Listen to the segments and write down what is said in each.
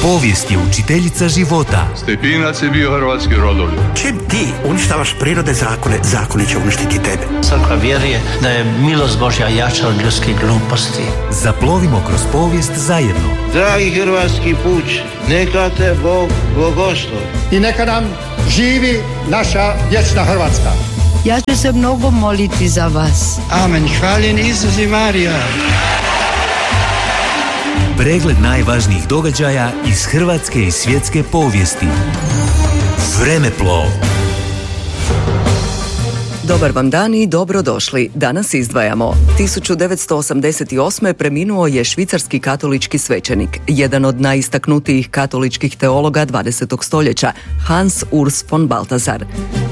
Povijest je učiteljica života. Stepinac je bio hrvatski rodoljub. Čim ti uništavaš prirodne zakone, zakoni će uništiti tebe. Crkva vjeruje da je milost Božja jača od ljudske gluposti. Zaplovimo kroz povijest zajedno. Dragi hrvatski puč, neka te Bog blagoslovi. I neka nam živi naša vječna Hrvatska. Ja ću se mnogo moliti za vas. Amen. Hvaljen Isus i Marija. Pregled najvažnijih događaja iz hrvatske i svjetske povijesti. Vremeplov. Dobar vam dan i dobrodošli. Danas izdvajamo. 1988. preminuo je švicarski katolički svećenik, jedan od najistaknutijih katoličkih teologa 20. stoljeća, Hans Urs von Balthasar.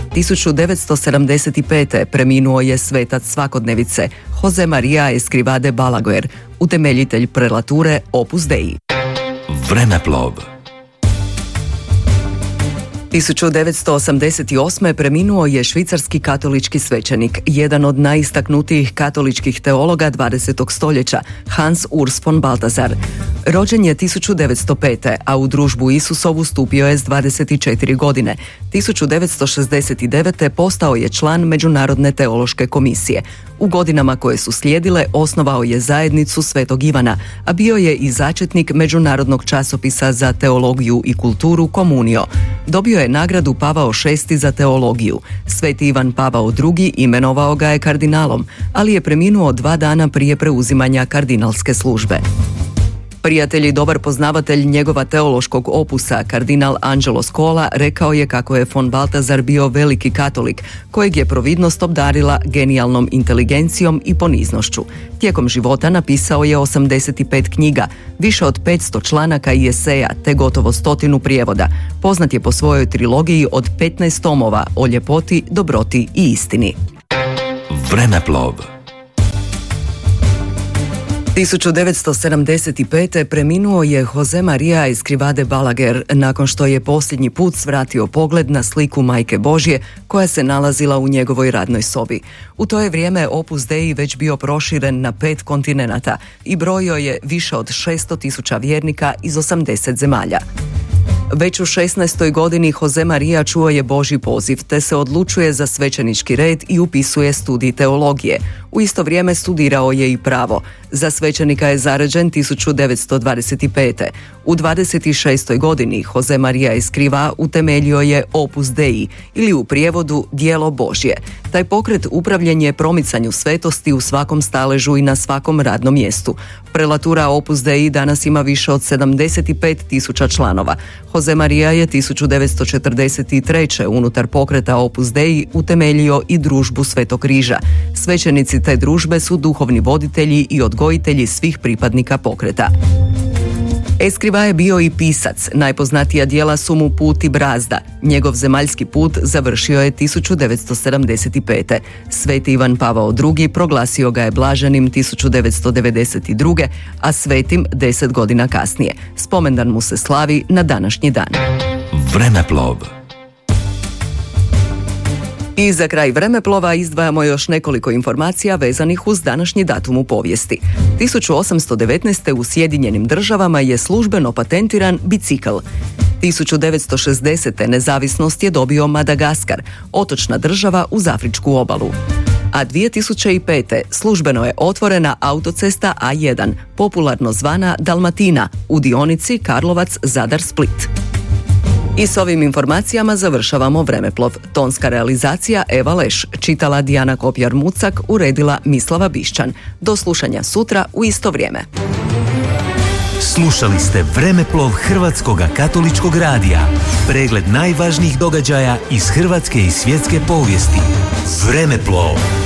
1975. preminuo je svetac svakodnevice, Jose Maria Escrivá de Balaguer, utemeljitelj prelature Opus Dei. Vremeplov. 1988. preminuo je švicarski katolički svećenik, jedan od najistaknutijih katoličkih teologa 20. stoljeća, Hans Urs von Balthasar. Rođen je 1905. a u družbu Isusovu stupio je s 24 godine. 1969. postao je član Međunarodne teološke komisije. U godinama koje su slijedile osnovao je zajednicu Svetog Ivana, a bio je i začetnik Međunarodnog časopisa za teologiju i kulturu Communio. Dobio je nagradu Pavao VI za teologiju. Sveti Ivan Pavao II imenovao ga je kardinalom, ali je preminuo 2 dana prije preuzimanja kardinalske službe. Prijatelj i dobar poznavatelj njegova teološkog opusa, kardinal Angelo Scola, rekao je kako je von Balthasar bio veliki katolik, kojeg je providnost obdarila genijalnom inteligencijom i poniznošću. Tijekom života napisao je 85 knjiga, više od 500 članaka i eseja, te gotovo 100 prijevoda. Poznat je po svojoj trilogiji od 15 tomova o ljepoti, dobroti i istini. Vremeplov. 1975. preminuo je Jose Maria Escrivá de Balaguer nakon što je posljednji put svratio pogled na sliku Majke Božje koja se nalazila u njegovoj radnoj sobi. U to je vrijeme Opus Dei već bio proširen na 5 kontinenata i brojio je više od 600.000 vjernika iz 80 zemalja. Već u 16. godini Jose Maria čuo je Božji poziv, te se odlučuje za svećenički red i upisuje studij teologije. U isto vrijeme studirao je i pravo. Za svećenika je zaređen 1925. U 26. godini Jose Maria Escrivá utemeljio je Opus Dei, ili u prijevodu Djelo Božje. Taj pokret upravljen je promicanju svetosti u svakom staležu i na svakom radnom mjestu. Prelatura Opus Dei danas ima više od 75.000 članova. Jose Maria je 1943. unutar pokreta Opus Dei utemeljio i družbu Svetog križa. Svećenici te družbe su duhovni voditelji i odgojitelji svih pripadnika pokreta. Escrivá je bio i pisac, najpoznatija djela su mu Put i brazda. Njegov zemaljski put završio je 1975. Sveti Ivan Pavao II proglasio ga je blaženim 1992. a svetim 10 godina kasnije. Spomendan mu se slavi na današnji dan. Vremeplov. I za kraj vremeplova izdvajamo još nekoliko informacija vezanih uz današnji datum u povijesti. 1819. u Sjedinjenim državama je službeno patentiran bicikl. 1960. nezavisnost je dobio Madagaskar, otočna država uz Afričku obalu. A 2005. službeno je otvorena autocesta A1, popularno zvana Dalmatina, u dionici Karlovac-Zadar-Split. I s ovim informacijama završavamo vremeplov. Tonska realizacija Eva Leš, čitala Dijana Kopjar-Mucak, uredila Mislava Bišćan. Do slušanja sutra u isto vrijeme. Slušali ste Vremeplov Hrvatskoga katoličkog radija. Pregled najvažnijih događaja iz hrvatske i svjetske povijesti. Vremeplov.